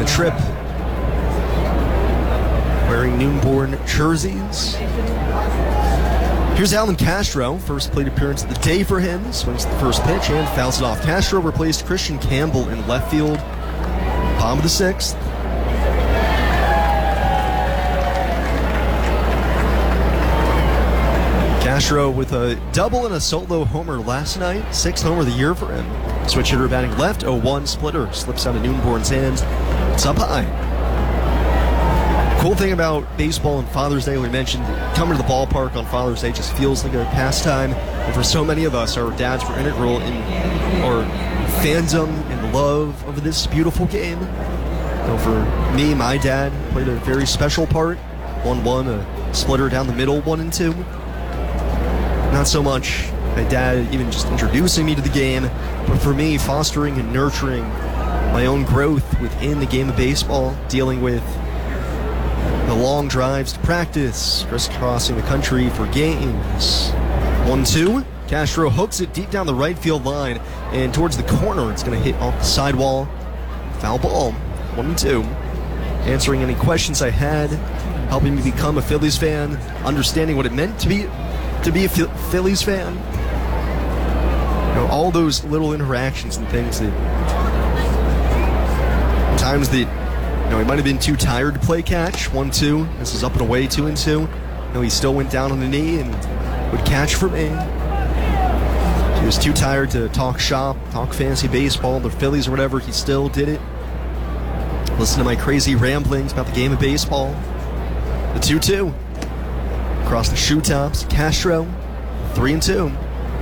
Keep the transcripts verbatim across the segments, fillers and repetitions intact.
trip wearing Noonborn jerseys. Here's Alan Castro, first plate appearance of the day for him. Swings the first pitch and fouls it off. Castro replaced Christian Campbell in left field. Bottom of the sixth. Castro with a double and a solo homer last night. Sixth homer of the year for him. Switch hitter batting left, oh one splitter. Slips out of Noonborn's hands. It's up high. Cool thing about baseball and Father's Day, we mentioned coming to the ballpark on Father's Day just feels like a pastime. And for so many of us, our dads were integral in our fandom and love of this beautiful game. You know, for me, my dad played a very special part. one one, a splitter down the middle, one and two. Not so much my dad even just introducing me to the game, but for me, fostering and nurturing my own growth within the game of baseball, dealing with the long drives to practice, crisscrossing the country for games. one two. Castro hooks it deep down the right field line and towards the corner. It's going to hit off the sidewall. Foul ball. one and two. Answering any questions I had, helping me become a Phillies fan, understanding what it meant to be to be a Phillies fan. You know, all those little interactions and things that times that you know, he might have been too tired to play catch. one two. This is up and away, two and two. You know, he still went down on the knee and would catch for me. He was too tired to talk shop, talk fantasy baseball, the Phillies or whatever. He still did it. Listen to my crazy ramblings about the game of baseball. The two two. Across the shoe tops, Castro, three and two.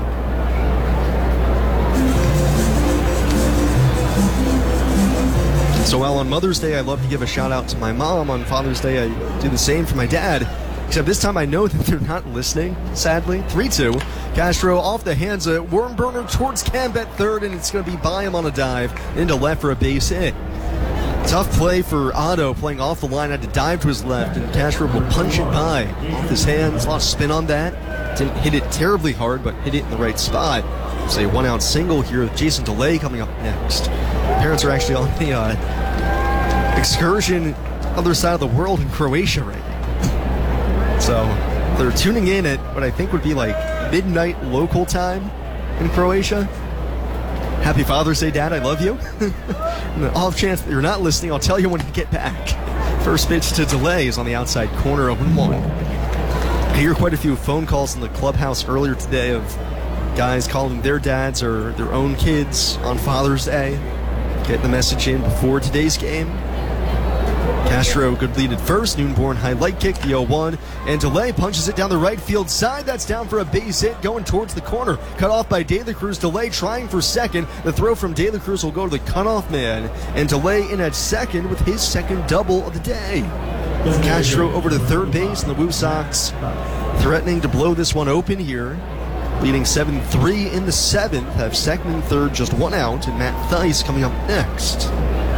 So while on Mother's Day I love to give a shout out to my mom, on Father's Day I do the same for my dad. Except this time I know that they're not listening, sadly. three two. Castro off the hands of worm burner towards Camp at third, and it's going to be by him on a dive into left for a base hit. Tough play for Otto, playing off the line, had to dive to his left, and Castro will punch it by off his hands. A lot of spin on that. Didn't hit it terribly hard, but hit it in the right spot. It's a one-out single here with Jason DeLay coming up next. Parents are actually on the uh, excursion other side of the world in Croatia right now. So they're tuning in at what I think would be like midnight local time in Croatia. Happy Father's Day, Dad. I love you. On the off chance that you're not listening, I'll tell you when you get back. First pitch to DeLay is on the outside corner of one. I hear quite a few phone calls in the clubhouse earlier today of guys calling their dads or their own kids on Father's Day. Get the message in before today's game. Castro, good lead at first. Noonborn high light kick, the oh one. And DeLay punches it down the right field side. That's down for a base hit going towards the corner. Cut off by De La Cruz. DeLay trying for second. The throw from De La Cruz will go to the cutoff man. And DeLay in at second with his second double of the day. Castro over to third base, and the Woo Sox threatening to blow this one open here. Leading seven three in the seventh. Have second and third just one out. And Matt Thaiss coming up next.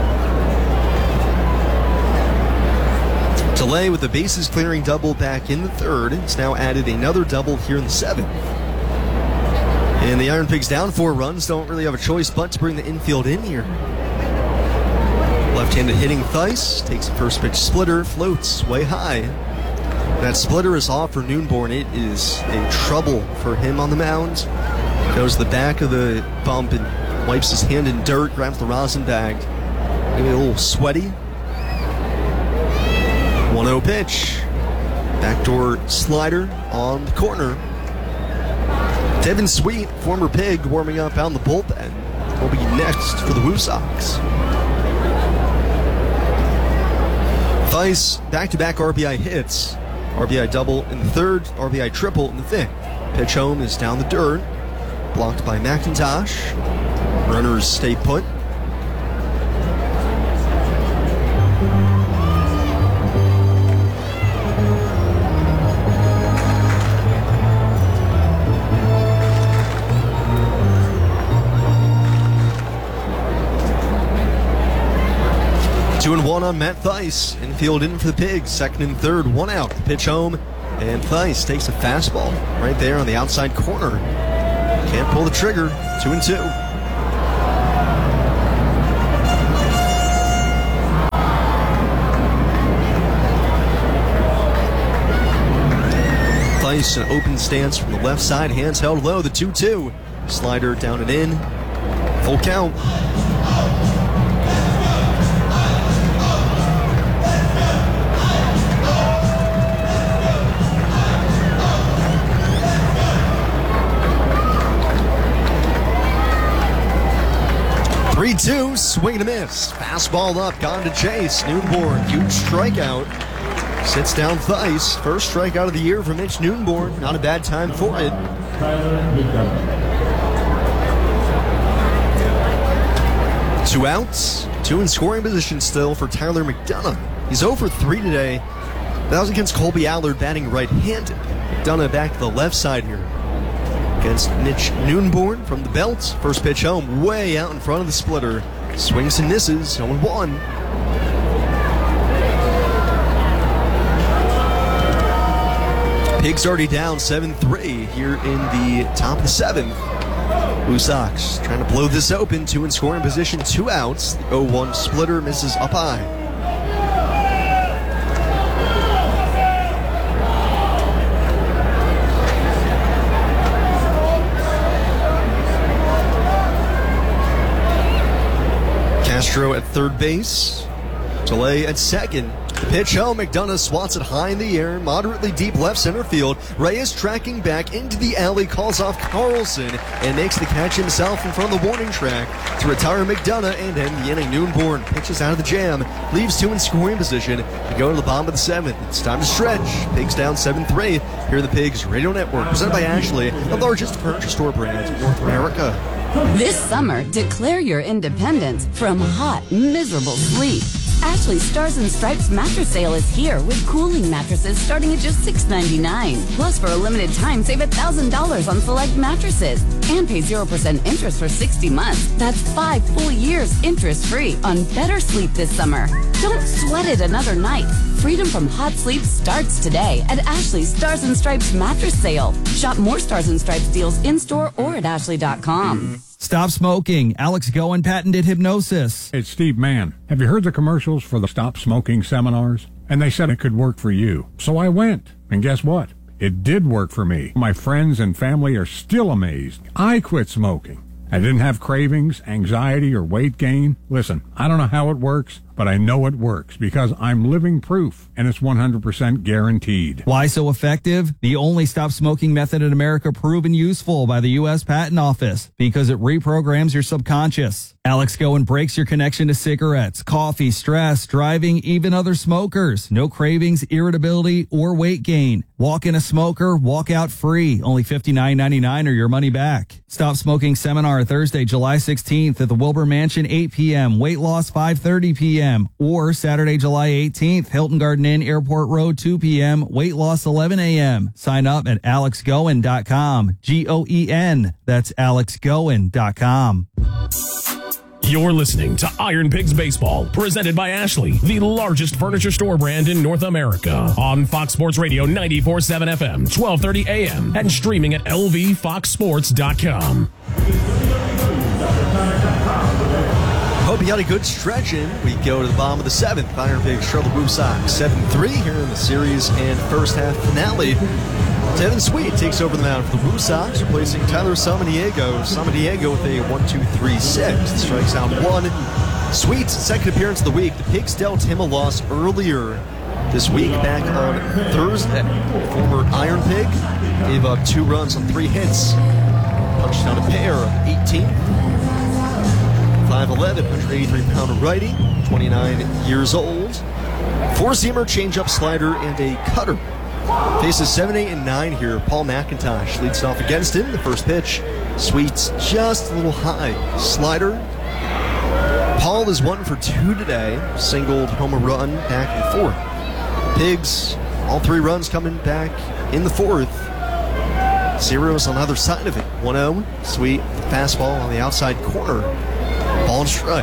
DeLay with the bases clearing double back in the third. It's now added another double here in the seventh. And the Iron Pigs down four runs. Don't really have a choice but to bring the infield in here. Left-handed hitting Thaiss takes the first pitch splitter, floats way high. That splitter is off for Noonborn. It is a trouble for him on the mound. Goes to the back of the bump and wipes his hand in dirt, grabs the rosin bag. Maybe a little sweaty. one oh pitch. Backdoor slider on the corner. Devin Sweet, former Pig, warming up out in the bullpen. Will be next for the Woo Sox. Thaiss, back-to-back R B I hits. R B I double in the third, R B I triple in the fifth. Pitch home is down the dirt. Blocked by McIntosh. Runners stay put. Two and one on Matt Thaiss. Infield in for the Pigs. Second and third, one out. The pitch home, and Thaiss takes a fastball right there on the outside corner. Can't pull the trigger. Two and two. Nice and open stance from the left side. Hands held low. The two two. Slider down and in. Full count. three two, swing and a miss. Fastball up, gone to chase. Neunborn, huge strikeout. Sits down Theis. First strikeout of the year for Mitch Neunborn. Not a bad time for it. Two outs, two in scoring position still for Tyler McDonough. He's oh for three today. That was against Colby Allard, batting right-handed. McDonough back to the left side here against Mitch Neunborn from the belt. First pitch home, way out in front of the splitter. Swings and misses, oh one. Pigs already down seven three here in the top of the seventh. Blue Sox trying to blow this open. Two in scoring position, two outs. The oh one splitter misses up high. Castro at third base. Delay at second. Pitch home, McDonough swats it high in the air, moderately deep left center field. Reyes tracking back into the alley, calls off Carlson, and makes the catch himself in front of the warning track to retire McDonough and end the inning. Neunborn pitches out of the jam, leaves two in scoring position to go to the bottom of the seventh. It's time to stretch. Pigs down seven three. Here are the Pigs Radio Network, presented by Ashley, the largest furniture store brand in North America. This summer, declare your independence from hot, miserable sleep. Ashley Stars and Stripes mattress sale is here with cooling mattresses starting at just six ninety-nine. Plus, for a limited time, save one thousand dollars on select mattresses and pay zero percent interest for sixty months. That's five full years interest-free on better sleep this summer. Don't sweat it another night. Freedom from hot sleep starts today at Ashley Stars and Stripes mattress sale. Shop more Stars and Stripes deals in-store or at ashley dot com. Stop smoking. Alex Goen patented hypnosis. It's Steve Mann. Have you heard the commercials for the Stop Smoking seminars? And they said it could work for you. So I went. And guess what? It did work for me. My friends and family are still amazed. I quit smoking. I didn't have cravings, anxiety, or weight gain. Listen, I don't know how it works, but I know it works because I'm living proof, and it's one hundred percent guaranteed. Why so effective? The only stop smoking method in America proven useful by the U S Patent Office because it reprograms your subconscious. Alex Goen breaks your connection to cigarettes, coffee, stress, driving, even other smokers. No cravings, irritability, or weight gain. Walk in a smoker, walk out free. Only fifty-nine ninety-nine or your money back. Stop Smoking Seminar Thursday, July sixteenth at the Wilbur Mansion, eight p.m. Weight loss, five thirty p.m. Or Saturday, July eighteenth, Hilton Garden Inn, Airport Road, two p.m. Weight loss, eleven a.m. Sign up at alex goen dot com. G O E N. That's alex goen dot com. You're listening to Iron Pigs Baseball, presented by Ashley, the largest furniture store brand in North America. On Fox Sports Radio ninety-four point seven F M, twelve thirty A M, and streaming at L V fox sports dot com. Hope you got a good stretch in. We go to the bottom of the seventh. Iron Pigs trail the Blue Sox seven three here in the series and first half finale. Devin Sweet takes over the mound for the Blue Sox, replacing Tyler Samaniego. Samaniego with a one two three six. Strikes out one. Sweet's second appearance of the week. The Pigs dealt him a loss earlier this week, back on Thursday. Former Iron Pig gave up two runs on three hits. Punched out a pair of eighteen. five eleven, one hundred eighty-three pound righty, twenty-nine years old. Four-seamer, changeup, slider, and a cutter. Faces seven, eight, and nine here. Paul McIntosh leads off against him. The first pitch, Sweet's just a little high. Slider. Paul is one for two today. Singled, home run, back and forth. Pigs, all three runs coming back in the fourth. Zeros on the other side of it. one oh. Sweet, fastball on the outside corner. Ball and strike.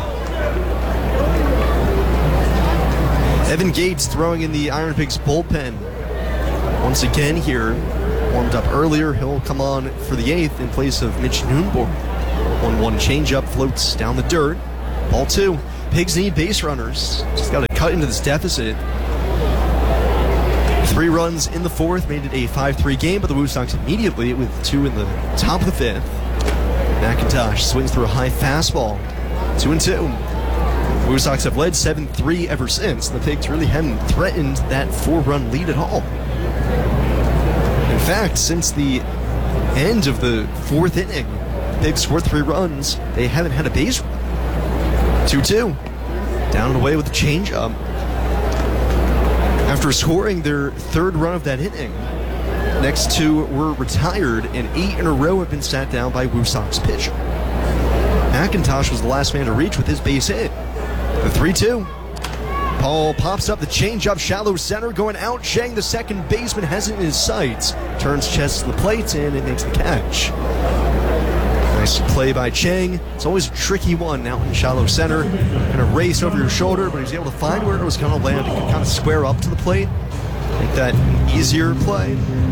Evan Gates throwing in the Iron Pigs bullpen. Once again here, warmed up earlier. He'll come on for the eighth in place of Mitch Neunborn. one one changeup floats down the dirt. Ball two. Pigs need base runners. Just got to cut into this deficit. Three runs in the fourth made it a five three game, but the Woo Sox immediately with two in the top of the fifth. McIntosh swings through a high fastball. Two and two. The Woo Sox have led seven three ever since. The Pigs really hadn't threatened that four-run lead at all. In fact, since the end of the fourth inning, the Pigs scored three runs. They haven't had a base run. two two. Down and away with the changeup. After scoring their third run of that inning, next two were retired, and eight in a row have been sat down by Woo Sox pitcher. McIntosh was the last man to reach with his base hit. The three two. Paul pops up the changeup, shallow center, going out. Chang, the second baseman, has it in his sights. Turns chest to the plate, and it makes the catch. Nice play by Chang. It's always a tricky one out in shallow center. Kind of race over your shoulder, but he was able to find where it was going to land and kind of square up to the plate. Make that an easier play.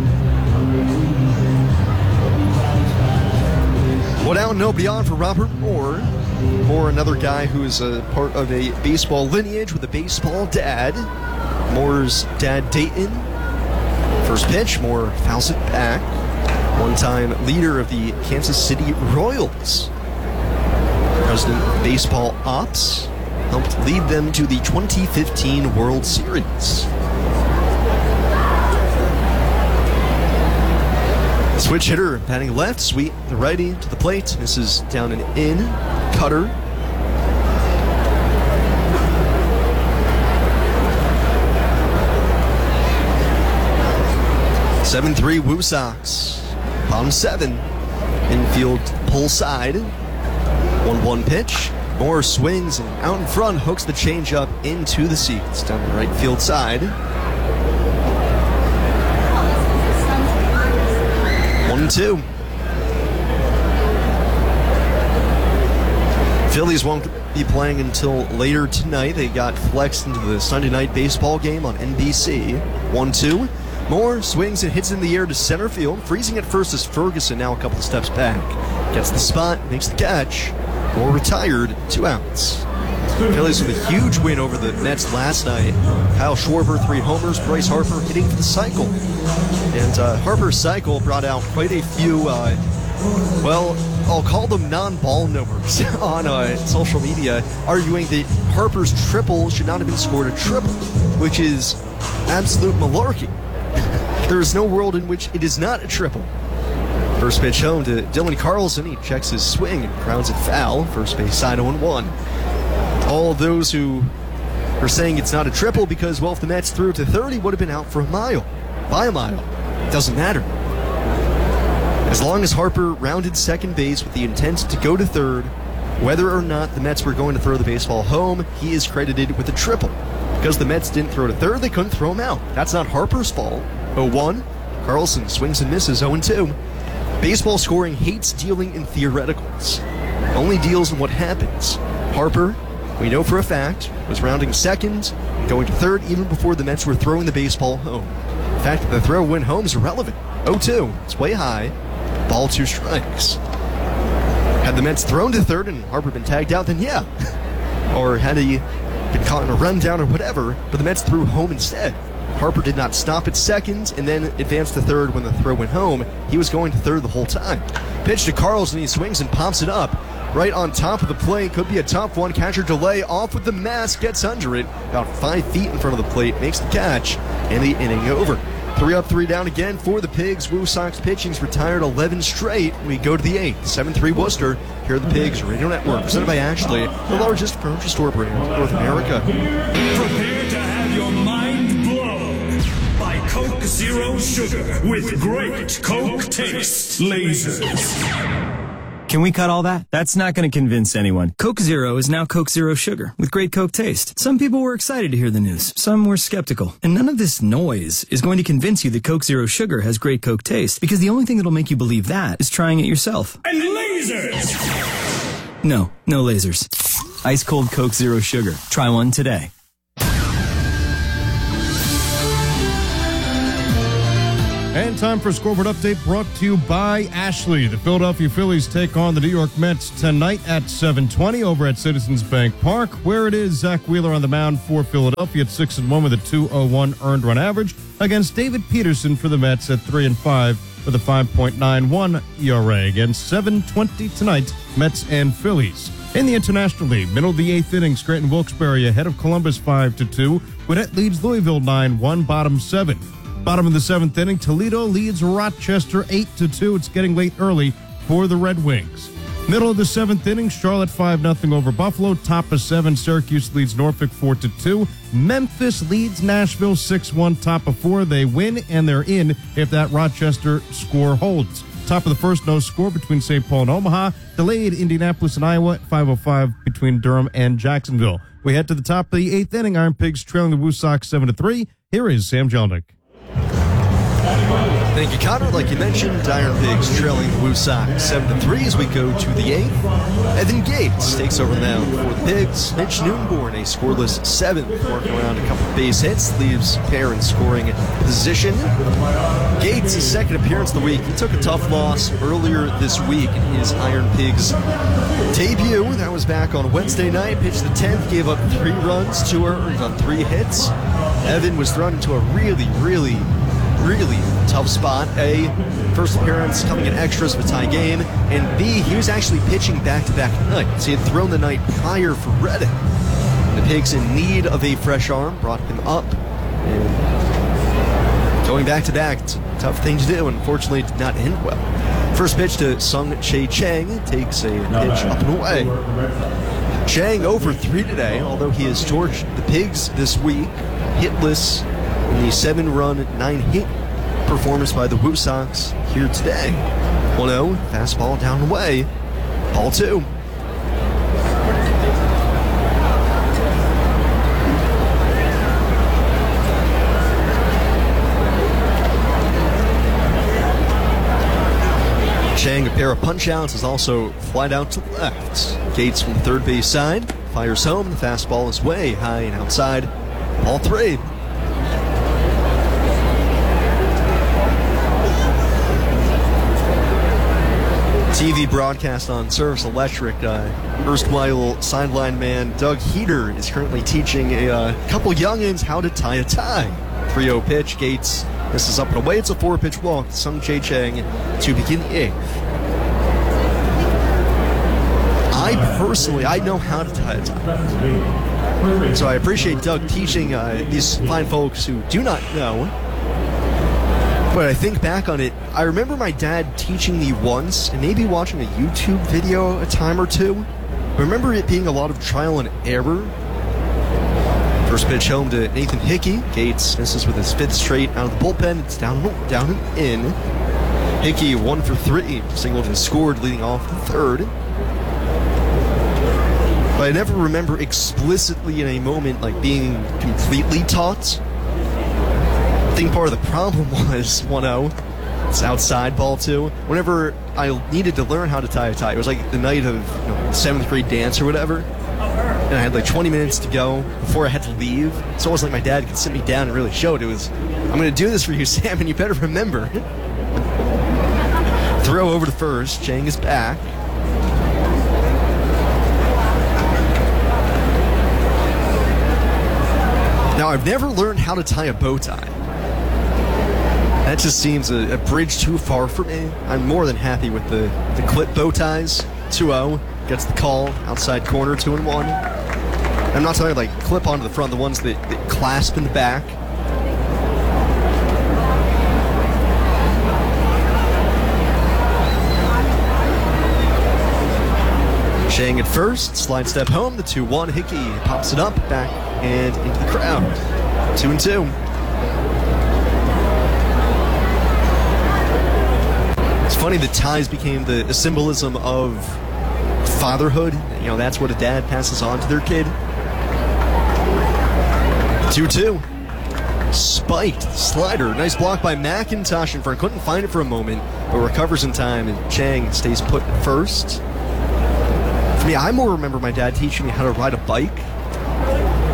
One out, nobody on for Robert Moore. Moore, another guy who is a part of a baseball lineage with a baseball dad. Moore's dad, Dayton. First pitch, Moore fouls it back. One-time leader of the Kansas City Royals. President of Baseball Ops. Helped lead them to the twenty fifteen World Series. Switch hitter batting left, Sweet the righty to the plate. This is down and in. Cutter. seven three Woo Sox. Bottom seven. Infield pull side. one one pitch. Moore swings and out in front, hooks the changeup into the seats down the right field side. one two. Phillies won't be playing until later tonight. They got flexed into the Sunday night baseball game on N B C. one two. Moore swings and hits in the air to center field. Freezing at first is Ferguson, now a couple of steps back. Gets the spot, makes the catch. Moore retired, two outs. Phillies with a huge win over the Mets last night. Kyle Schwarber, three homers. Bryce Harper hitting for the cycle. And uh, Harper's cycle brought out quite a few, uh, well, I'll call them non-ball numbers on uh, social media, arguing that Harper's triple should not have been scored a triple, which is absolute malarkey. There is no world in which it is not a triple. First pitch home to Dylan Carlson. He checks his swing and grounds it foul. First base side oh one. All those who are saying it's not a triple because, well, if the Mets threw it to third, he would have been out for a mile. By a mile. It doesn't matter. As long as Harper rounded second base with the intent to go to third, whether or not the Mets were going to throw the baseball home, he is credited with a triple. Because the Mets didn't throw to third, they couldn't throw him out. That's not Harper's fault. oh one. Carlson swings and misses oh two. Baseball scoring hates dealing in theoreticals. Only deals in what happens. Harper, we know for a fact, was rounding second and going to third even before the Mets were throwing the baseball home. The fact that the throw went home is irrelevant. oh two. It's way high. Ball, two strikes. Had the Mets thrown to third and Harper been tagged out, then yeah. Or had he been caught in a rundown or whatever, but the Mets threw home instead. Harper did not stop at second and then advanced to third when the throw went home. He was going to third the whole time. Pitch to Carlson, he swings and pops it up. Right on top of the plate, could be a tough one. Catcher delay, off with the mask, gets under it. About five feet in front of the plate, makes the catch, and the inning over. Three up, three down again for the Pigs. Woo Sox pitching's retired eleven straight. We go to the eighth. seven three Worcester. Here are the Pigs Radio Network, presented by Ashley, the largest furniture store brand in North America. Prepare to have your mind blown by Coke Zero Sugar with great Coke taste lasers. Can we cut all that? That's not going to convince anyone. Coke Zero is now Coke Zero Sugar with great Coke taste. Some people were excited to hear the news. Some were skeptical. And none of this noise is going to convince you that Coke Zero Sugar has great Coke taste, because the only thing that'll make you believe that is trying it yourself. And lasers! No, no lasers. Ice cold Coke Zero Sugar. Try one today. And time for a scoreboard update brought to you by Ashley. The Philadelphia Phillies take on the New York Mets tonight at seven twenty over at Citizens Bank Park, where it is Zach Wheeler on the mound for Philadelphia at six and one with a two oh one earned run average against David Peterson for the Mets at three and five with a five point nine one E R A. Again, seven twenty tonight, Mets and Phillies. In the International League, middle of the eighth inning, Scranton Wilkes-Barre ahead of Columbus five to two. Gwinnett leads Louisville nine one, bottom seven. Bottom of the seventh inning, Toledo leads Rochester eight to two. It's getting late early for the Red Wings. Middle of the seventh inning, Charlotte five nothing over Buffalo. Top of seven, Syracuse leads Norfolk four to two. Memphis leads Nashville six one. Top of four, they win, and they're in if that Rochester score holds. Top of the first, no score between Saint Paul and Omaha. Delayed Indianapolis and Iowa at five oh five between Durham and Jacksonville. We head to the top of the eighth inning. Iron Pigs trailing the Woo Sox seven to three. Here is Sam Jelnick. Thank you, Connor. Like you mentioned, Iron Pigs trailing the Woo Sox seven to three as we go to the eighth. Evan Gates takes over the mound for the Pigs. Mitch Noonborn, a scoreless seventh, working around a couple of base hits, leaves pair in scoring position. Gates' second appearance of the week. He took a tough loss earlier this week in his Iron Pigs debut. That was back on Wednesday night. Pitched the tenth, gave up three runs, two earned on three hits. Evan was thrown into a really, really really tough spot. A, first appearance coming in extras of a tie game, and B, he was actually pitching back-to-back nights. He had thrown the night prior for Reading. The Pigs in need of a fresh arm brought him up, and going back-to-back, it's a tough thing to do, and unfortunately did not end well. First pitch to Sung Chae Chang, takes a pitch up and away. Chang over three today, although he has torched the Pigs this week, hitless in the seven-run, nine-hit performance by the Woo Sox here today. one oh, fastball down and away, ball two. Chang, a pair of punch-outs, is also flied out to left. Gates from the third base side fires home. The fastball is way high and outside, ball three. T V broadcast on Service Electric. Uh, erstwhile sideline man Doug Heater is currently teaching a uh, couple youngins how to tie a tie. three oh pitch. Gates, this is up and away. It's a four-pitch walk. Sung Chae Chang to begin the eighth. I personally, I know how to tie a tie. So I appreciate Doug teaching uh, these fine folks who do not know. But I think back on it, I remember my dad teaching me once, and maybe watching a YouTube video a time or two. I remember it being a lot of trial and error. First pitch home to Nathan Hickey. Gates misses with his fifth straight out of the bullpen. It's down, down and in. Hickey one for three. Singleton scored, leading off the third. But I never remember explicitly in a moment like being completely taught. I think part of the problem was one oh. It's outside, ball two. Whenever I needed to learn how to tie a tie, it was like the night of you know, seventh grade dance or whatever. And I had like twenty minutes to go before I had to leave. It's almost like my dad could sit me down and really show it. It was, I'm going to do this for you, Sam, and you better remember. Throw over to first. Chang is back. Now, I've never learned how to tie a bow tie. That just seems a, a bridge too far for me. I'm more than happy with the, the clip bow ties. two oh, gets the call, outside corner, two and one. I'm not talking like clip onto the front, the ones that, that clasp in the back. Chang at first, slide step home, the two one. Hickey pops it up, back and into the crowd. Two and two. It's funny that ties became the, the symbolism of fatherhood. You know, that's what a dad passes on to their kid. two two. Spiked slider. Nice block by McIntosh in front. Couldn't find it for a moment, but recovers in time, and Chang stays put at first. For me, I more remember my dad teaching me how to ride a bike.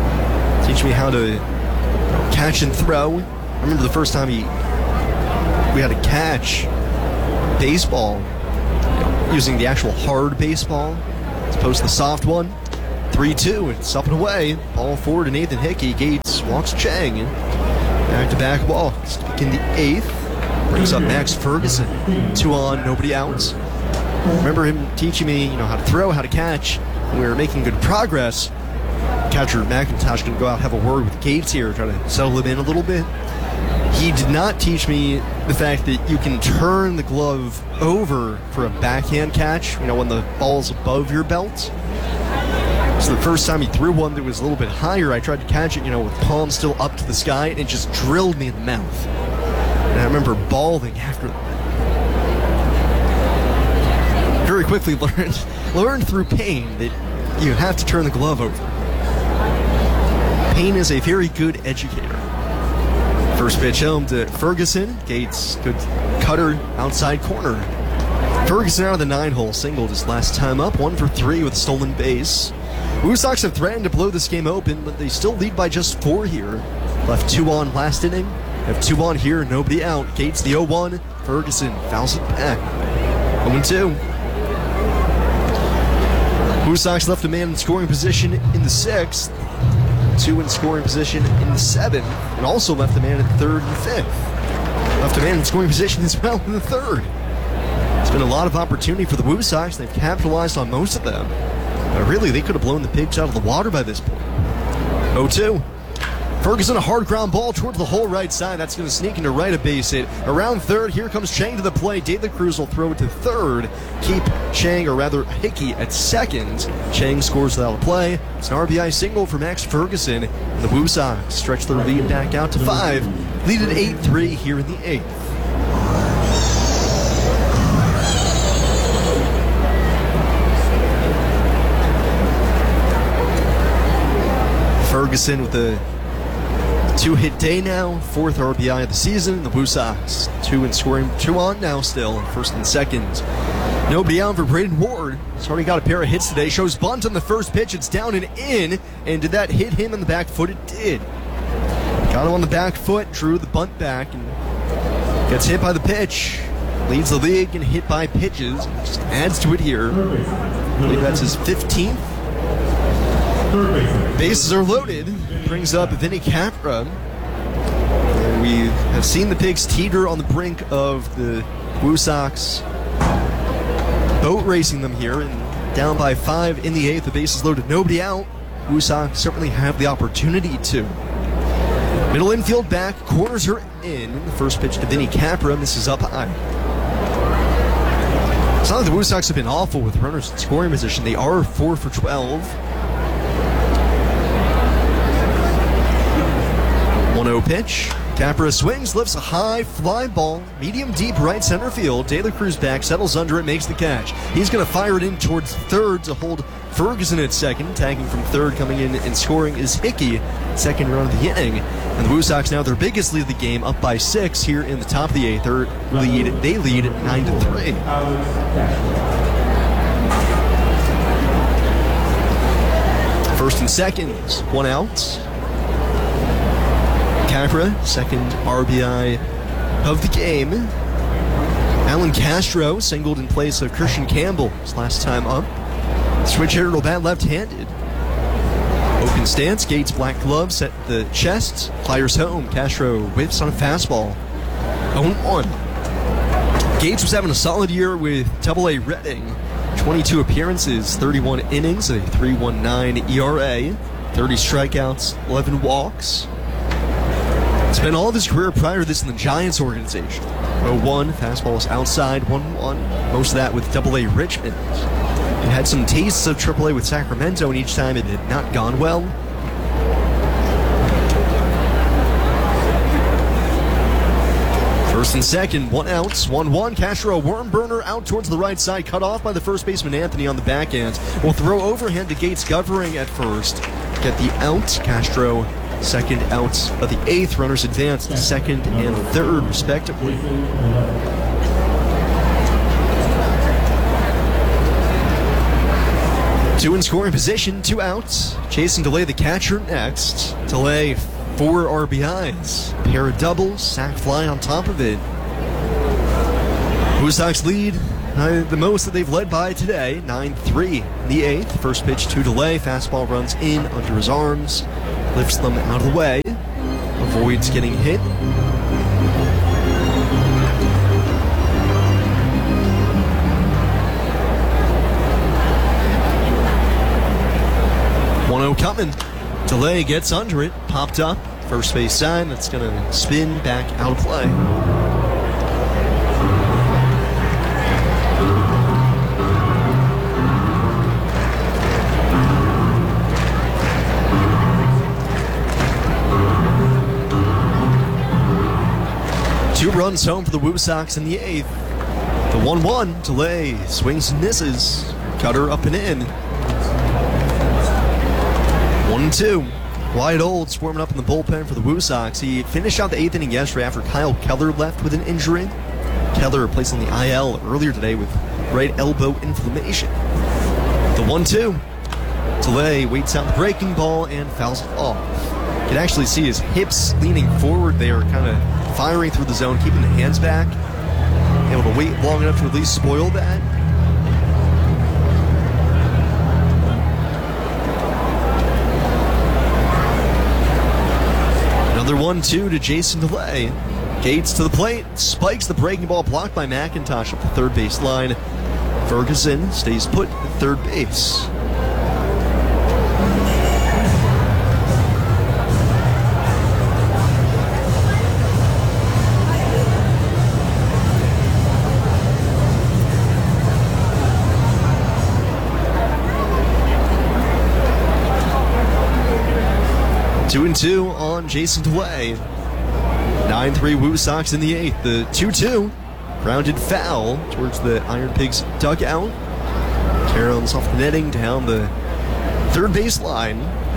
Teaching me how to catch and throw. I remember the first time he we had to catch baseball using the actual hard baseball as opposed to the soft one. three two, it's up and away. Ball forward to Nathan Hickey. Gates walks Chang. Back-to-back walks to begin the eighth. Brings up Max Ferguson. Two on, nobody out. Remember him teaching me, you know, how to throw, how to catch. We were making good progress. Catcher McIntosh can go out and have a word with Gates here, try to settle him in a little bit. He did not teach me the fact that you can turn the glove over for a backhand catch, you know, when the ball's above your belt. So the first time he threw one that was a little bit higher, I tried to catch it, you know, with palm still up to the sky, and it just drilled me in the mouth. And I remember bawling after that. Very quickly learned, learned through pain that you have to turn the glove over. Pain is a very good educator. First pitch home to Ferguson. Gates, good cutter, outside corner. Ferguson out of the nine hole, singled his last time up, one for three with a stolen base. Woo Sox have threatened to blow this game open, but they still lead by just four here. Left two on last inning. Have two on here, nobody out. Gates the oh one. Ferguson fouls it back. oh two. Woo Sox left a man in scoring position in the sixth. Two in scoring position in the seventh, and also left a man at third and fifth. Left a man in scoring position as well in the third. It's been a lot of opportunity for the Woo Sox. They've capitalized on most of them. But really, they could have blown the pigs out of the water by this point. oh two. Ferguson, a hard ground ball towards the whole right side. That's going to sneak into right, a base hit. Around third, here comes Chang to the plate. De La Cruz will throw it to third. Keep Chang, or rather Hickey, at second. Chang scores without a play. It's an R B I single for Max Ferguson. And the Woo Sox stretch their lead back out to five. Lead at eight three here in the eighth. Ferguson with the two-hit day now, fourth R B I of the season. The Woo Sox, two in scoring, two on now still, first and second. Nobody out for Braden Ward. He's already got a pair of hits today. Shows bunt on the first pitch. It's down and in. And did that hit him on the back foot? It did. Got him on the back foot, drew the bunt back, and gets hit by the pitch. Leads the league in hit by pitches. Just adds to it here. I believe that's his fifteenth. Bases are loaded. Brings up Vinny Capra. And we have seen the Pigs teeter on the brink of the Woo Sox boat racing them here, and down by five in the eighth. The bases loaded, nobody out. Woo Sox certainly have the opportunity to. Middle infield back, corners are in. The first pitch to Vinny Capra, misses up high. It's not like the Woo Sox have been awful with runners in scoring position. They are four for twelve. one oh pitch. Capra swings, lifts a high fly ball, medium deep right center field. De La Cruz back, settles under it, makes the catch. He's going to fire it in towards third to hold Ferguson at second. Tagging from third, coming in and scoring is Hickey, second run of the inning. And the Woo Sox now their biggest lead of the game, up by six here in the top of the eighth. Their lead, they lead nine to three. First and second, one out. Capra, second R B I of the game. Alan Castro singled in place of Christian Campbell his last time up. Switch hitter will bat left-handed. Open stance, Gates black glove set the chest. Fires home. Castro whiffs on a fastball. oh one. Gates was having a solid year with double A Reading. twenty-two appearances, thirty-one innings, a three point one nine E R A, thirty strikeouts, eleven walks. Spent all of his career prior to this in the Giants organization. oh one, fastballs outside, one one. Most of that with double A Richmond. He had some tastes of triple A with Sacramento, and each time it had not gone well. First and second, one out, one one. Castro, worm burner out towards the right side, cut off by the first baseman Anthony on the backhand. Will throw overhand to Gates, covering at first. Get the out. Castro, second out of the eighth. Runners advance to second and third, respectively. Two in scoring position, two outs. Chasing delay the catcher next. Delay four R B Is. Pair of doubles, sac fly on top of it. Blue Sox lead uh, the most that they've led by today, nine three in the eighth. First pitch to delay. Fastball runs in under his arms. Lifts them out of the way. Avoids getting hit. one oh coming. Delay gets under it. Popped up. First base sign. That's going to spin back out of play. Two runs home for the Woo Sox in the eighth. The one one delay swings and misses. Cutter up and in. one and two. Wyatt Olds warming up in the bullpen for the Woo Sox. He finished out the eighth inning yesterday after Kyle Keller left with an injury. Keller placed on the I L earlier today with right elbow inflammation. The one two. Delay waits out the breaking ball and fouls it off. You can actually see his hips leaning forward. They are kind of firing through the zone, keeping the hands back. Able to wait long enough to at least spoil that. Another one two to Jason Delay. Gates to the plate, spikes the breaking ball, blocked by McIntosh up the third base line. Ferguson stays put at third base. Two and two on Jason Delay. nine three Woo Sox in the eighth. The two two. Grounded foul towards the Iron Pigs dugout. Caroms off the netting down the third base line.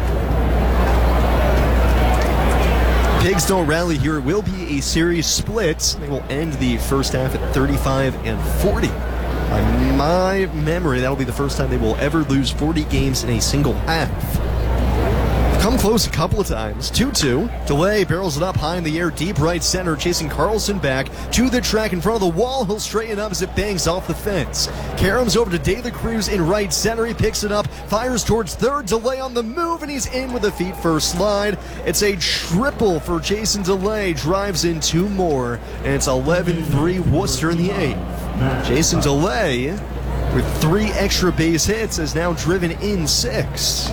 Pigs don't rally here. It will be a series split. They will end the first half at thirty-five and forty. By my memory, that'll be the first time they will ever lose forty games in a single half. Come close a couple of times. two two. Delay barrels it up high in the air, deep right center, chasing Carlson back to the track in front of the wall. He'll straighten up as it bangs off the fence. Karam's over to De La Cruz in right center. He picks it up, fires towards third. Delay on the move, and he's in with a feet first slide. It's a triple for Jason Delay. Drives in two more, and it's eleven three Worcester in the eighth. Jason Delay, with three extra base hits, has now driven in six.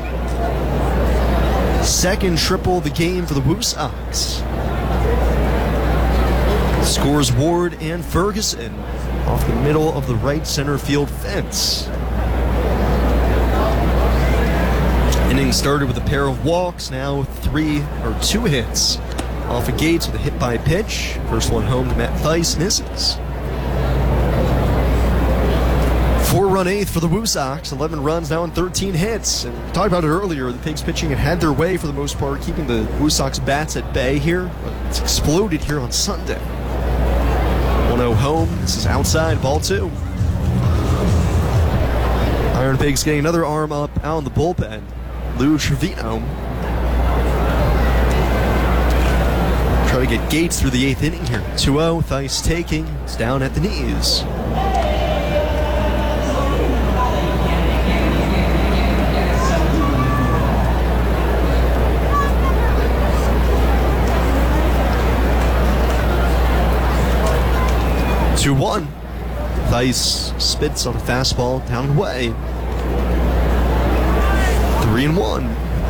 Second triple of the game for the Woo Sox. Scores Ward and Ferguson off the middle of the right center field fence. Inning started with a pair of walks, now three or two hits off of Gates with a hit by pitch. First one home to Matt Thaiss, misses. Four-run eighth for the Woo Sox, eleven runs now and thirteen hits. And we talked about it earlier, the Pigs pitching had had their way for the most part, keeping the Woo Sox bats at bay here. But it's exploded here on Sunday. one oh home, this is outside, ball two. Iron Pigs getting another arm up out in the bullpen. Lou Trevino. Try to get Gates through the eighth inning here. two oh, Thaiss taking, it's down at the knees. two one. Thaiss spits on a fastball down and away. three and one.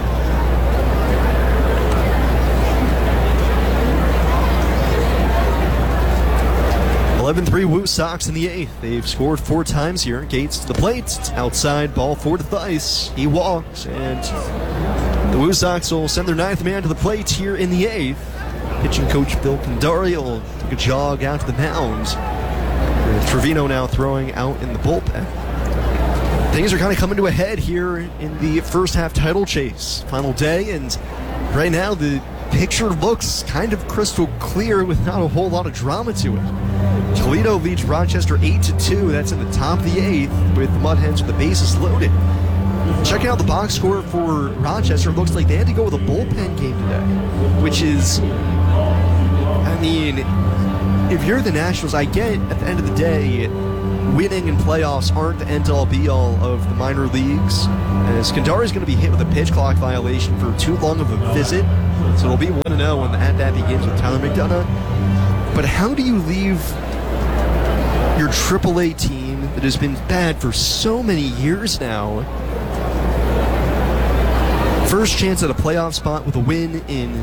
eleven three Woo Sox in the eighth. They've scored four times here. Gates to the plate. It's outside, ball four to Thaiss. He walks, and the Woo Sox will send their ninth man to the plate here in the eighth. Pitching coach Bill Condari will take a jog out to the mound. With Trevino now throwing out in the bullpen. Things are kind of coming to a head here in the first half title chase. Final day, and right now the picture looks kind of crystal clear with not a whole lot of drama to it. Toledo leads Rochester eight to two. That's in the top of the eighth with the Mud Hens with the bases loaded. Checking out the box score for Rochester, it looks like they had to go with a bullpen game today, which is, I mean, if you're the Nationals, I get at the end of the day, winning in playoffs aren't the end-all be-all of the minor leagues. As Kandari's going to be hit with a pitch clock violation for too long of a visit, so it'll be one to oh when the at-bat begins with Tyler McDonough. But how do you leave your triple A team that has been bad for so many years now? First chance at a playoff spot with a win in,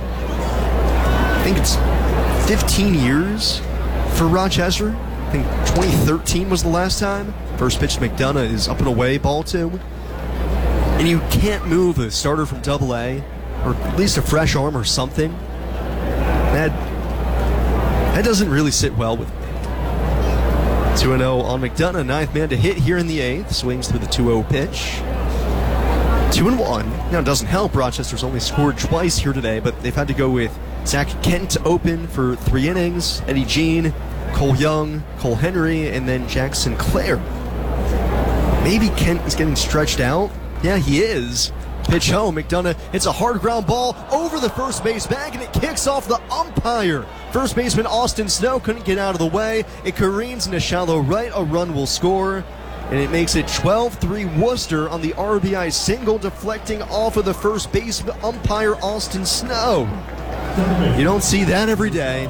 I think it's fifteen years for Rochester. I think twenty thirteen was the last time. First pitch to McDonough is up and away, ball two. And you can't move a starter from double A, or at least a fresh arm or something. That, that doesn't really sit well with me. two and oh on McDonough, ninth man to hit here in the eighth. Swings through the two oh pitch. two and one. Now, it doesn't help. Rochester's only scored twice here today, but they've had to go with Zach Kent to open for three innings. Eddie Jean, Cole Young, Cole Henry, and then Jack Sinclair. Maybe Kent is getting stretched out. Yeah, he is. Pitch home. McDonough hits a hard ground ball over the first base bag, and it kicks off the umpire. First baseman Austin Snow couldn't get out of the way. It careens into shallow right. A run will score, and it makes it twelve three Worcester on the R B I single, deflecting off of the first base umpire Austin Snow. You don't see that every day.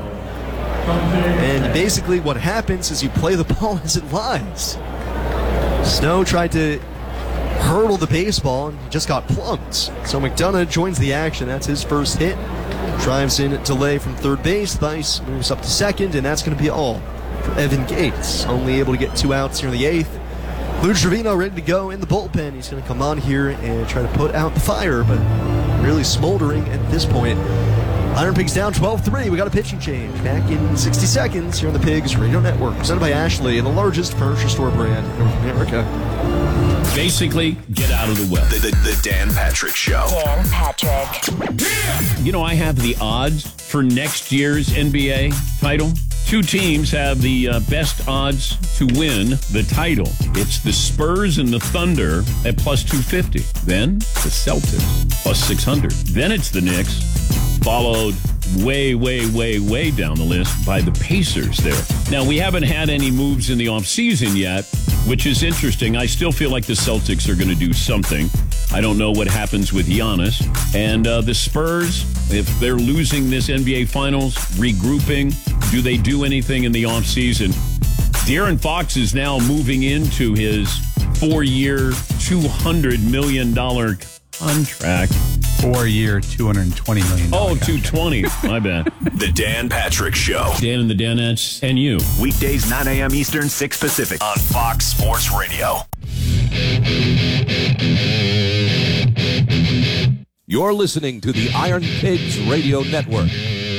And basically what happens is you play the ball as it lies. Snow tried to hurdle the baseball and just got plunked. So McDonough joins the action. That's his first hit. Drives in delay from third base. Thice moves up to second, and that's going to be all for Evan Gates. Only able to get two outs here in the eighth. Lou Trevino ready to go in the bullpen. He's going to come on here and try to put out the fire, but really smoldering at this point. Iron Pigs down twelve three. We got a pitching change. Back in sixty seconds here on the Pigs Radio Network. Presented by Ashley and the largest furniture store brand in North America. Basically, get out of the way. The, the, the Dan Patrick Show. Dan Patrick. You know, I have the odds for next year's N B A title. Two teams have the uh, best odds to win the title. It's the Spurs and the Thunder at plus two fifty. Then the Celtics plus six hundred. Then it's the Knicks, followed way, way, way, way down the list by the Pacers there. Now, we haven't had any moves in the offseason yet, which is interesting. I still feel like the Celtics are going to do something. I don't know what happens with Giannis. And uh, the Spurs, if they're losing this N B A Finals, regrouping, do they do anything in the offseason? De'Aaron Fox is now moving into his four-year, two hundred million dollars contract. Four-year, two hundred twenty million dollars. Oh, two hundred twenty. My bad. The Dan Patrick Show. Dan and the Danettes and you. Weekdays, nine a.m. Eastern, six Pacific on Fox Sports Radio. You're listening to the Iron Pigs Radio Network.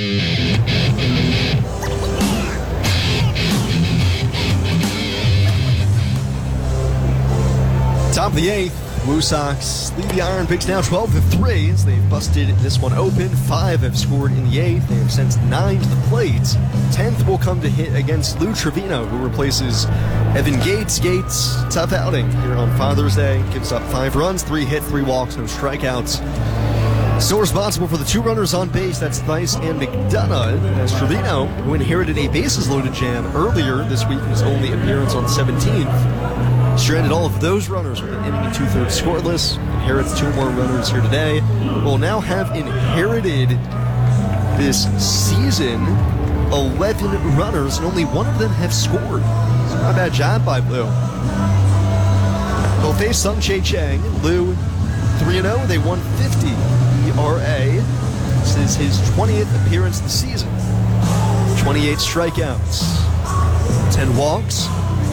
Top of the eighth. Woo Sox lead the Iron Pigs now twelve to three as they've busted this one open. Five have scored in the eighth. They have sent nine to the plate. Tenth will come to hit against Lou Trevino, who replaces Evan Gates. Gates, tough outing here on Father's Day. Gives up five runs, three hit, three walks, no strikeouts. Still responsible for the two runners on base. That's Thice and McDonough. As Trevino, who inherited a bases-loaded jam earlier this week in his only appearance on seventeenth, stranded all of those runners with an inning and two-thirds scoreless. Inherits two more runners here today. Will now have inherited this season eleven runners, and only one of them have scored. So not a bad job by Lou. They'll face Sung-Chae Chang. Lou three and oh. They won fifty E R A. This is his twentieth appearance of the season. twenty-eight strikeouts. ten walks.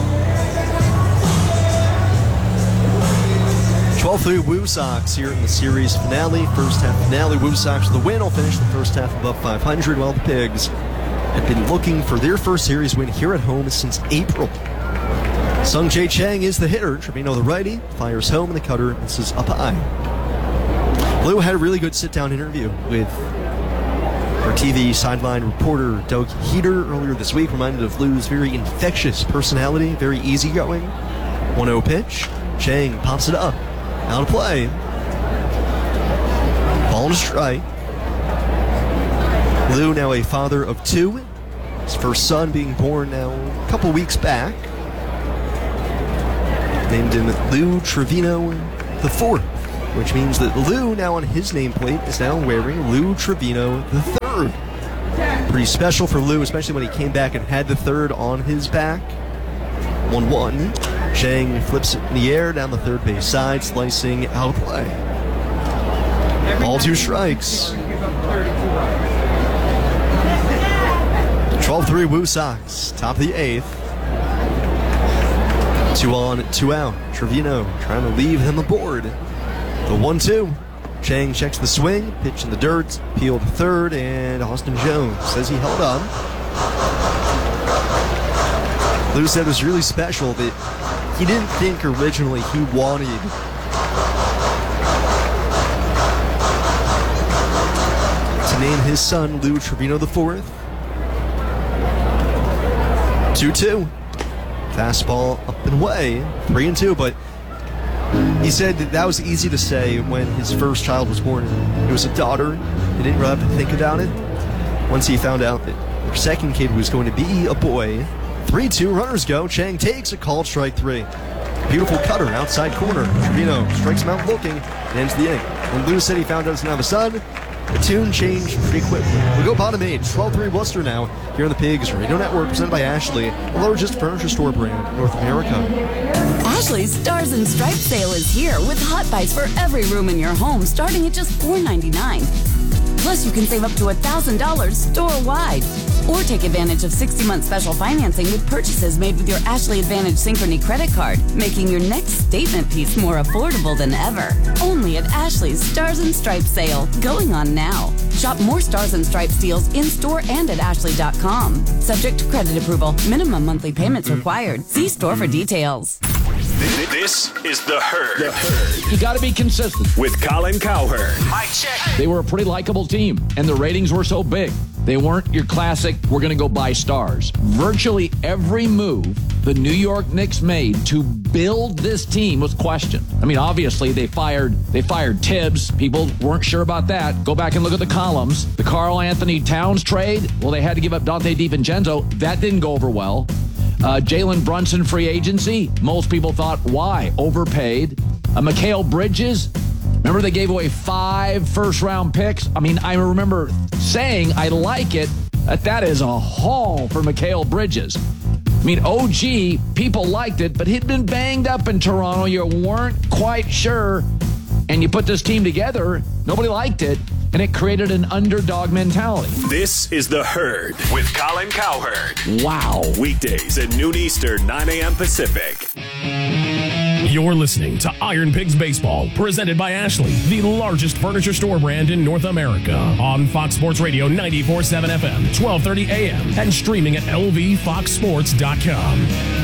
twelve three Woo Sox here in the series finale. First half finale. Woo Sox with the win will finish the first half above five hundred, while the Pigs have been looking for their first series win here at home since April. Sung-Chae Chang is the hitter. Trevino the righty. Fires home, and the cutter misses up high. Lou had a really good sit-down interview with our T V sideline reporter Doug Heater earlier this week. Reminded of Lou's very infectious personality, very easygoing. one oh pitch. Chang pops it up. Out of play. Ball and a strike. Lou, now a father of two. His first son being born now a couple weeks back. Named him Lou Trevino the fourth, which means that Lou now on his nameplate is now wearing Lou Trevino the third. Pretty special for Lou, especially when he came back and had the third on his back. one one. Chang flips it in the air down the third base side, slicing out of play. All two strikes. twelve three Woo Sox, top of the eighth. Two on, two out. Trevino trying to leave him aboard. The one two. Chang checks the swing, pitch in the dirt, peeled third, and Austin Jones says he held on. Lou said it was really special that he didn't think originally he wanted to name his son Lou Trevino the fourth. two two. Fastball up and away. three and two, but he said that that was easy to say when his first child was born. It was a daughter. He didn't really have to think about it. Once he found out that their second kid was going to be a boy. three two, runners go. Chang takes a called strike three. Beautiful cutter, outside corner. Trevino strikes him out looking and ends the inning. When Lou said he found out it's now the son, the tune changed pretty quickly. We go bottom eight, twelve three Worcester now, here on the Pigs Radio Network, presented by Ashley, the largest furniture store brand in North America. Ashley's Stars and Stripes sale is here with hot buys for every room in your home starting at just four ninety-nine. Plus, you can save up to one thousand dollars store-wide. Or take advantage of sixty month special financing with purchases made with your Ashley Advantage Synchrony credit card, making your next statement piece more affordable than ever. Only at Ashley's Stars and Stripes sale, going on now. Shop more Stars and Stripes deals in-store and at ashley dot com. Subject to credit approval. Minimum monthly payments required. See store for details. This is The Herd. The Herd. You got to be consistent. With Colin Cowherd. Mic check. They were a pretty likable team, and the ratings were so big. They weren't your classic, we're going to go buy stars. Virtually every move the New York Knicks made to build this team was questioned. I mean, obviously, they fired they fired Tibbs. People weren't sure about that. Go back and look at the columns. The Karl Anthony Towns trade, well, they had to give up Dante DiVincenzo. That didn't go over well. Uh, Jalen Brunson free agency, most people thought, why? Overpaid. Uh, Mikal Bridges, remember they gave away five first-round picks? I mean, I remember saying I like it, that that is a haul for Mikal Bridges. I mean, O G, people liked it, but he'd been banged up in Toronto. You weren't quite sure, and you put this team together, nobody liked it, and it created an underdog mentality. This is The Herd with Colin Cowherd. Wow. Weekdays at noon Eastern, nine a.m. Pacific. You're listening to Iron Pigs Baseball, presented by Ashley, the largest furniture store brand in North America. On Fox Sports Radio ninety-four point seven F M, twelve thirty A M, and streaming at L V fox sports dot com.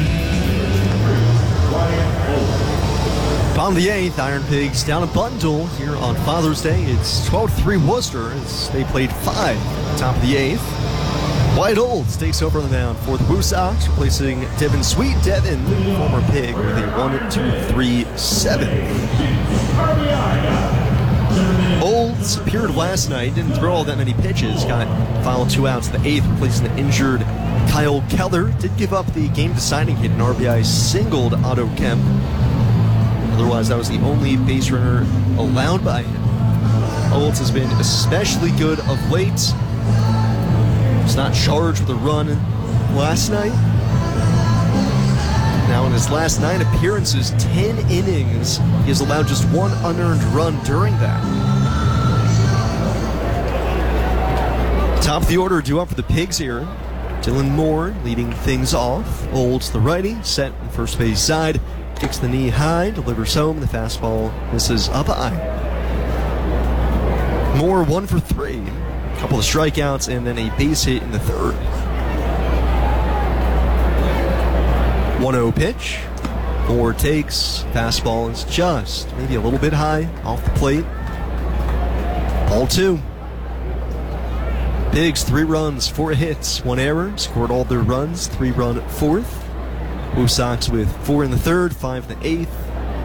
Bottom of the eighth, Iron Pigs down a bundle here on Father's Day. It's twelve three Worcester as they played five at the top of the eighth. White Olds takes over on the mound for the Woo Sox, replacing Devin Sweet. Devin, former Pig, with a one two three seven. Olds appeared last night, didn't throw all that many pitches, got final two outs in the eighth, replacing the injured Kyle Keller. Did give up the game-deciding hit, an R B I singled Otto Kemp. Otherwise, that was the only base runner allowed by him. Olds has been especially good of late. Was not charged with a run last night. Now in his last nine appearances, ten innings, he has allowed just one unearned run during that. Top of the order due up for the Pigs here. Dylan Moore leading things off. Olds the righty, set on the first base side. Kicks the knee high, delivers home. The fastball misses up high. Moore one for three. A couple of strikeouts and then a base hit in the third. one oh pitch. Moore takes. Fastball is just maybe a little bit high off the plate. Ball two. Pigs, three runs, four hits, one error. Scored all their runs, three run fourth. Woo Sox with four in the third, five in the eighth.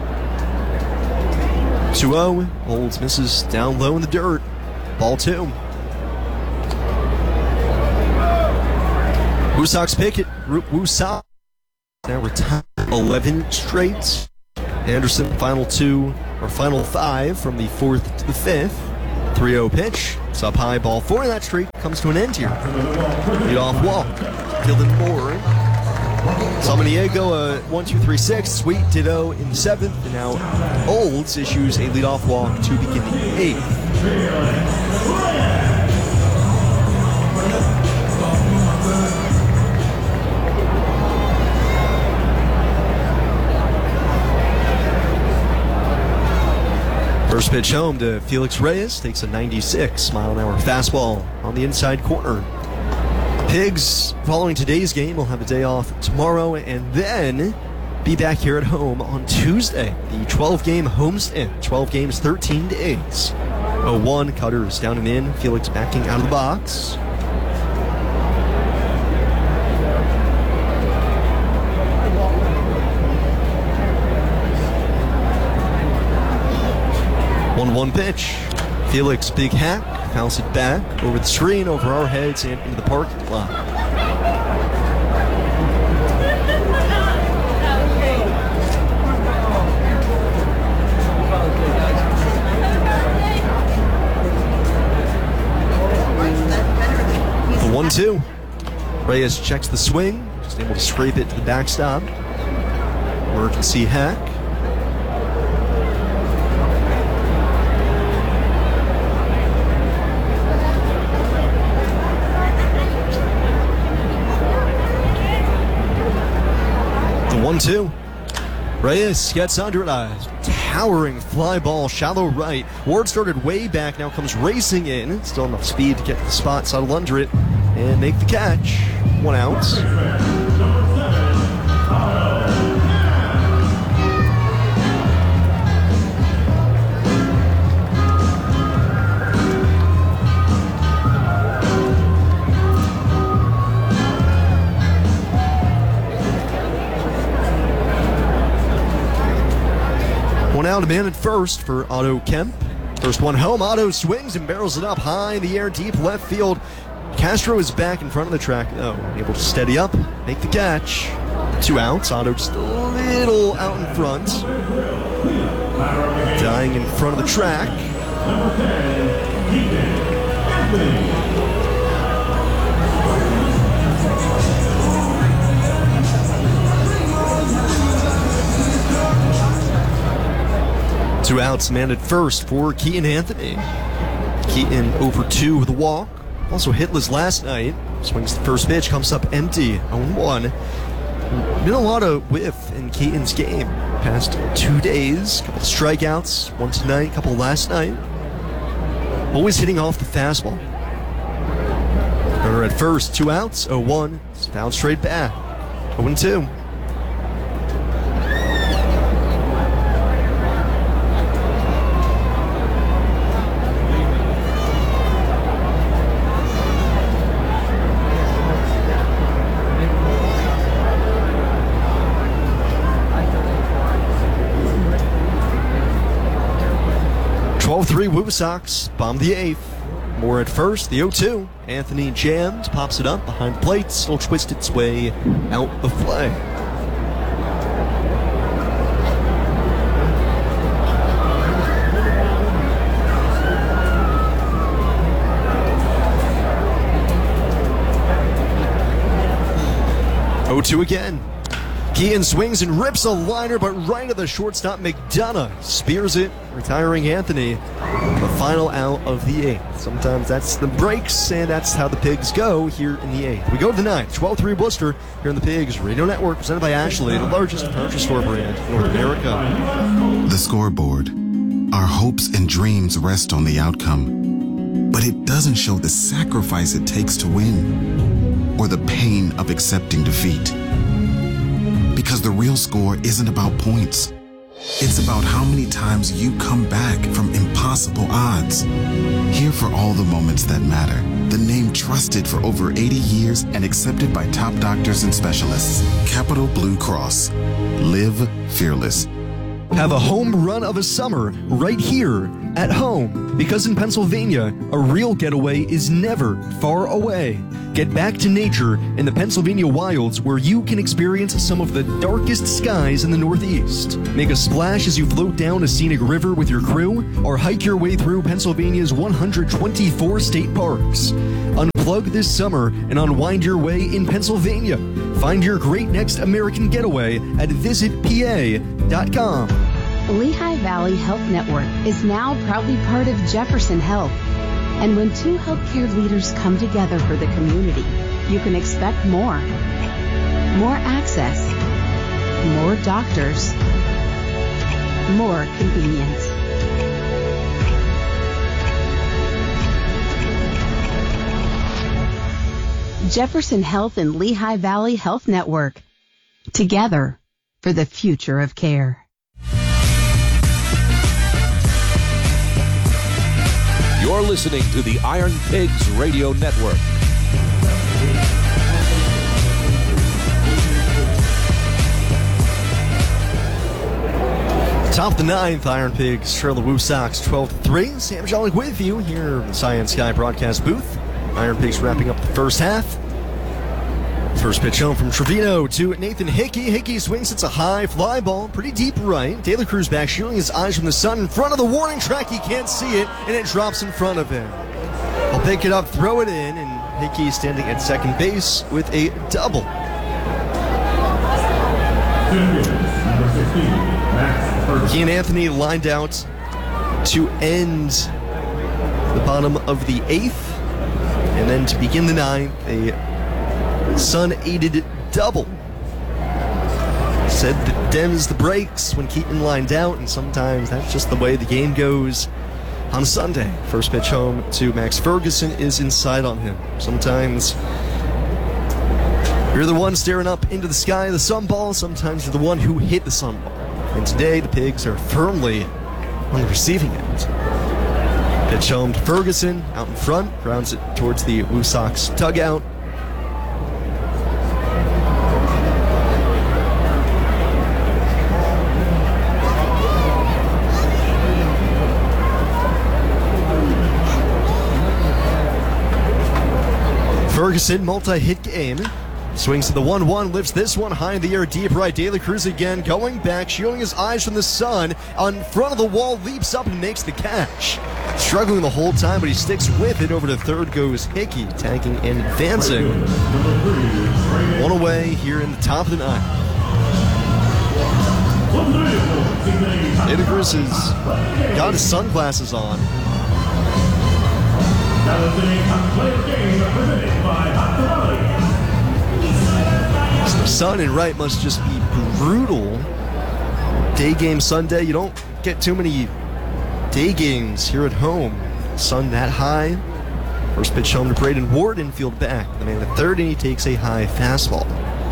two oh. Olds misses down low in the dirt. Ball two. Woo Sox pick it. Woo Sox now retired eleven straight. Anderson, final two, or final five from the fourth to the fifth. three oh pitch. It's up high, ball four. That streak comes to an end here. Lead off walk. Dylan Moore. Samaniego, a one two three six. Sweet ditto in the seventh. And now Olds issues a leadoff walk to begin the eighth. First pitch home to Felix Reyes, takes a ninety-six mile an hour fastball on the inside corner. Pigs, following today's game, will have a day off tomorrow and then be back here at home on Tuesday. The twelve-game homestand, twelve games, thirteen days. oh one, Cutters down and in, Felix backing out of the box. one one pitch. Felix, big hack, fouls it back over the screen, over our heads, and into the parking lot. The one two. Reyes checks the swing, just able to scrape it to the backstop. Emergency hack. one two. Reyes gets under it. A towering fly ball, shallow right. Ward started way back, now comes racing in. Still enough speed to get to the spot, settle under it, and make the catch. One out. One out, a man at first for Otto Kemp. First one home, Otto swings and barrels it up high in the air, deep left field. Castro is back in front of the track, though, able to steady up, make the catch. Two outs, Otto just a little out in front. Dying in front of the track. Two outs, man at first for Keaton Anthony. Keaton over two with a walk. Also hitless last night. Swings the first pitch, comes up empty. oh one. Been a lot of whiff in Keaton's game. Past two days, couple of strikeouts. One tonight, couple last night. Always hitting off the fastball. Runner at first, two outs, oh one. Down straight back. oh two. twelve three Woo Sox, bomb the eighth. Moore at first, the oh two. Anthony jammed, pops it up behind the plate, still twists its way out the play. oh two again. Keaton swings and rips a liner, but right at the shortstop, McDonough spears it, retiring Anthony. The final out of the eighth. Sometimes that's the breaks, and that's how the Pigs go here in the eighth. We go to the ninth, twelve three Worcester, here in the Pigs Radio Network, presented by Ashley, the largest furniture store brand in North America. The scoreboard. Our hopes and dreams rest on the outcome, but it doesn't show the sacrifice it takes to win, or the pain of accepting defeat. Because the real score isn't about points. It's about how many times you come back from impossible odds. Here for all the moments that matter. The name trusted for over eighty years and accepted by top doctors and specialists. Capital Blue Cross. Live fearless. Have a home run of a summer right here at home. Because in Pennsylvania, a real getaway is never far away. Get Get back to nature in the Pennsylvania wilds where you can experience some of the darkest skies in the Northeast. Make a splash as you float down a scenic river with your crew, or hike your way through Pennsylvania's one hundred twenty-four state parks. Unplug this summer and unwind your way in Pennsylvania. Find your great next American getaway at visit P A dot com. Lehigh Valley Health Network is now proudly part of Jefferson Health. And when two healthcare leaders come together for the community, you can expect more. More access. More doctors. More convenience. Jefferson Health and Lehigh Valley Health Network. Together for the future of care. You're listening to the Iron Pigs Radio Network. Top of the ninth, Iron Pigs trail the Woo Sox twelve to three. Sam Jolly with you here in the Science Sky broadcast booth. Iron Pigs wrapping up the first half. First pitch home from Trevino to Nathan Hickey. Hickey swings, it's a high fly ball, pretty deep right. De La Cruz back, shielding his eyes from the sun in front of the warning track. He can't see it, and it drops in front of him. He'll pick it up, throw it in, and Hickey standing at second base with a double. Kean Anthony lined out to end the bottom of the eighth, and then to begin the ninth, a Sun-aided double. Said that dems the brakes when Keaton lined out, and sometimes that's just the way the game goes on Sunday. First pitch home to Max Ferguson is inside on him. Sometimes you're the one staring up into the sky, the sun ball. Sometimes you're the one who hit the sun ball. And today the Pigs are firmly on the receiving end. Pitch home to Ferguson, out in front, grounds it towards the Woo Sox dugout. Ferguson, multi-hit game. Swings to the one one, lifts this one high in the air, deep right. De La Cruz again, going back, shielding his eyes from the sun. On front of the wall, leaps up and makes the catch. Struggling the whole time, but he sticks with it. Over to third goes Hickey, tagging and advancing. One away here in the top of the ninth. De La Cruz has got his sunglasses on. So the sun and right must just be brutal. Day game Sunday, you don't get too many day games here at home. Sun that high. First pitch home to Braden Ward, infield back. The man at third, and he takes a high fastball.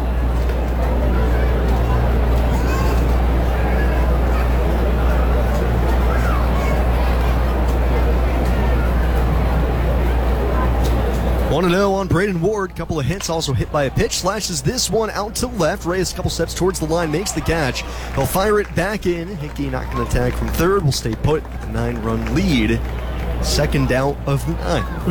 one oh on Braden Ward. Couple of hits, also hit by a pitch. Slashes this one out to left. Reyes a couple steps towards the line, makes the catch. He'll fire it back in. Hickey not going to tag from third. Will stay put with a nine-run lead. Second out of the ninth.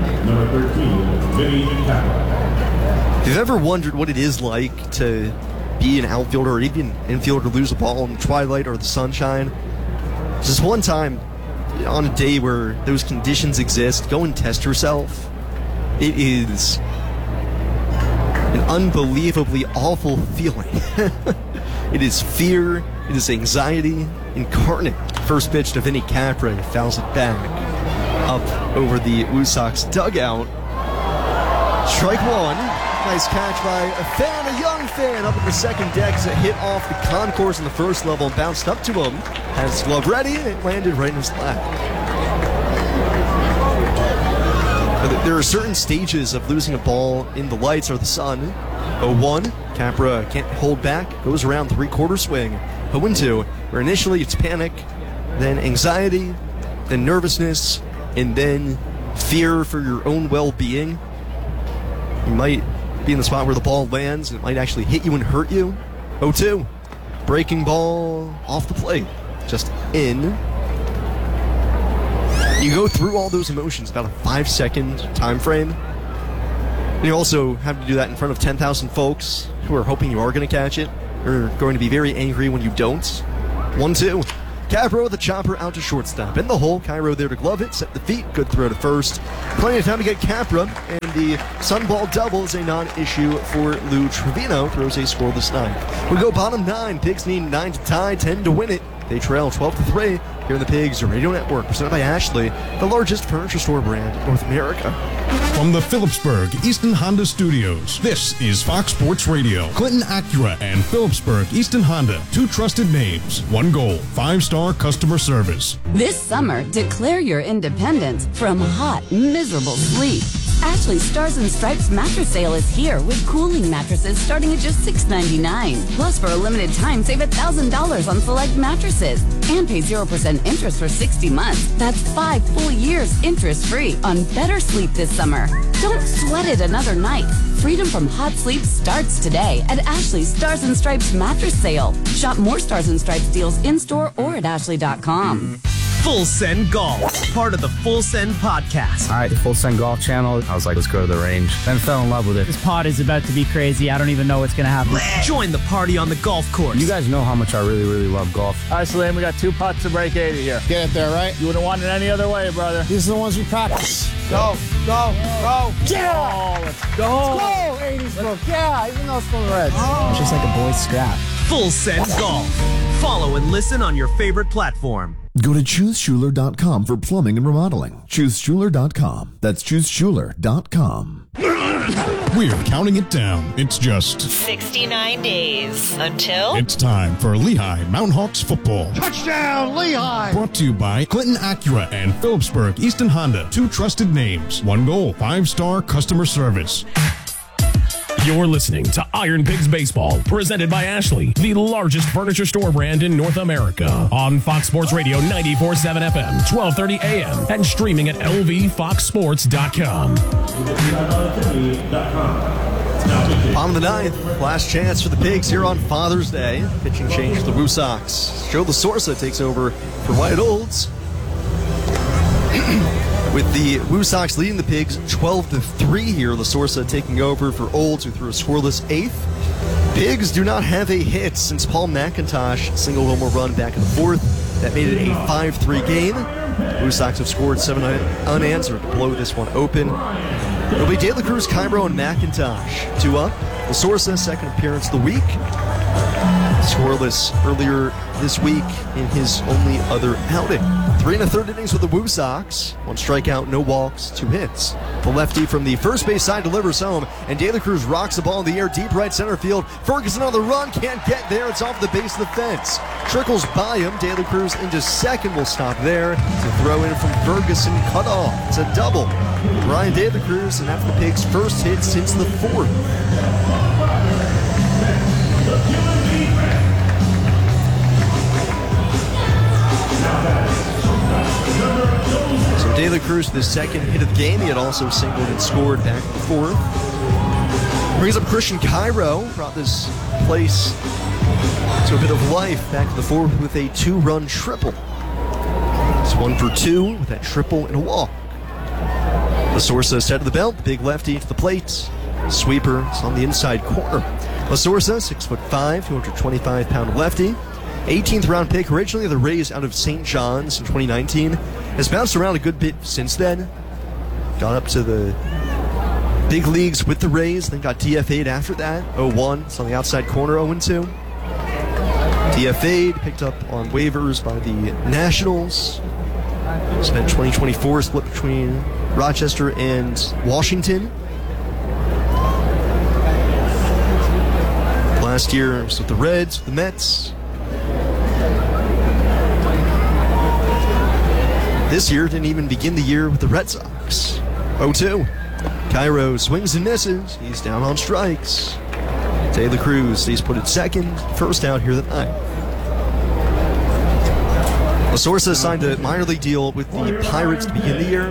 If you've ever wondered what it is like to be an outfielder or even an infielder, lose a ball in the twilight or the sunshine, just one time on a day where those conditions exist, go and test yourself. It is an unbelievably awful feeling. It is fear, it is anxiety incarnate. First pitch to Vinny Capra, fouls it back up over the Woo Sox dugout. Strike one. Nice catch by a fan, a young fan, up at the second deck as it hit off the concourse in the first level and bounced up to him. Has his glove ready, and it landed right in his lap. There are certain stages of losing a ball in the lights or the sun. oh one, Capra can't hold back, goes around three-quarter swing. oh two, where initially it's panic, then anxiety, then nervousness, and then fear for your own well-being. You might be in the spot where the ball lands, and it might actually hit you and hurt you. oh two, breaking ball off the plate, just in. You go through all those emotions, about a five-second time frame. And you also have to do that in front of ten thousand folks who are hoping you are going to catch it. You're going to be very angry when you don't. one two. Capro with the chopper out to shortstop. In the hole, Cairo there to glove it, set the feet, good throw to first. Plenty of time to get Capra, and the Sunball double is a non-issue for Lou Trevino, throws a scoreless ninth. We go bottom nine, Pigs need nine to tie, ten to win it. They trail twelve to three here in the Pigs Radio Network, presented by Ashley, the largest furniture store brand in North America. From the Phillipsburg Easton Honda Studios, this is Fox Sports Radio. Clinton Acura and Phillipsburg Easton Honda, two trusted names, one goal, five-star customer service. This summer, declare your independence from hot, miserable sleep. Ashley Stars and Stripes mattress sale is here with cooling mattresses starting at just six ninety-nine. Plus, for a limited time, save one thousand dollars on select mattresses and pay zero percent interest for sixty months. That's five full years interest-free on better sleep this summer. Don't sweat it another night. Freedom from hot sleep starts today at Ashley Stars and Stripes mattress sale. Shop more Stars and Stripes deals in-store or at ashley dot com. Full Send Golf, part of the Full Send podcast. All right, the Full Send Golf channel. I was like, let's go to the range. Then fell in love with it. This pod is about to be crazy. I don't even know what's going to happen. Join the party on the golf course. You guys know how much I really, really love golf. All right, Salim, we got two putts to break eighty here. Get it there, right? You wouldn't want it any other way, brother. These are the ones we practice. Go, go, go. Yeah! Oh, let's go. Let's go, eighties book. Yeah, even though it's from the Reds. Oh. It's just like a boy's scrap. Full Send Golf. Follow and listen on your favorite platform. Go to choose schuler dot com for plumbing and remodeling. choose schuler dot com. That's choose schuler dot com. We're counting it down. It's just sixty-nine days until it's time for Lehigh Mountain Hawks football. Touchdown, Lehigh! Brought to you by Clinton Acura and Phillipsburg Easton Honda. Two trusted names. One goal. Five-star customer service. You're listening to Iron Pigs Baseball, presented by Ashley, the largest furniture store brand in North America. On Fox Sports Radio ninety-four point seven F M, twelve thirty A M, and streaming at L V fox sports dot com. Bottom of the ninth, last chance for the Pigs here on Father's Day. Pitching change for the Woo Sox. Joe LaSorsa takes over for Wyatt Olds. With the Woo Sox leading the Pigs twelve to three here. LaSorsa taking over for Olds, who threw a scoreless eighth. Pigs do not have a hit since Paul McIntosh single home run back in the fourth. That made it a five three game. Woo Sox have scored seven unanswered to blow this one open. It'll be De La Cruz, Cairo, and McIntosh. Two up. LaSorsa, second appearance of the week. Scoreless earlier this week in his only other outing. Three and a third innings with the Woo Sox. One strikeout, no walks, two hits. The lefty from the first base side delivers home, and De La Cruz rocks the ball in the air deep right center field. Ferguson on the run, can't get there. It's off the base of the fence. Trickles by him. De La Cruz into second will stop there to throw in from Ferguson, cut off. It's a double. Brian De La Cruz, and that's the Pigs' first hit since the fourth. So De La Cruz, the second hit of the game, he had also singled and scored back in the fourth. Brings up Christian Cairo, brought this place to a bit of life back in the fourth with a two-run triple. It's one for two with that triple and a walk. LaSorsa set to the belt, the big lefty to the plate. Sweeper is on the inside corner. LaSorsa, six foot five, two hundred twenty-five pound lefty. eighteenth round pick, originally the Rays out of Saint John's in twenty nineteen. Has bounced around a good bit since then. Gone up to the big leagues with the Rays, then got D F A'd after that. oh one, it's on the outside corner, oh two. D F A'd, picked up on waivers by the Nationals. Spent twenty twenty-four split between Rochester and Washington. Last year was with the Reds, the Mets. This year didn't even begin the year with the Red Sox. oh two. Cairo swings and misses. He's down on strikes. De La Cruz stays put at second. First out here tonight. LaSorsa signed a minor league deal with the Pirates to begin the year.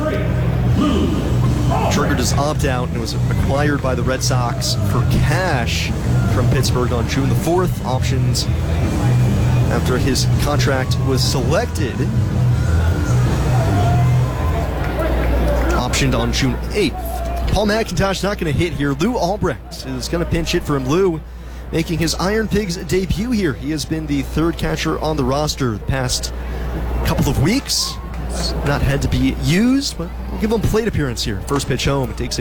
Triggered his opt-out and was acquired by the Red Sox for cash from Pittsburgh on June the fourth. Options after his contract was selected. Optioned on June eighth. Paul McIntosh not going to hit here. Lou Albrecht is going to pinch hit for him. Lou making his Iron Pigs debut here. He has been the third catcher on the roster the past couple of weeks. It's not had to be used, but we'll give him a plate appearance here. First pitch home. It takes a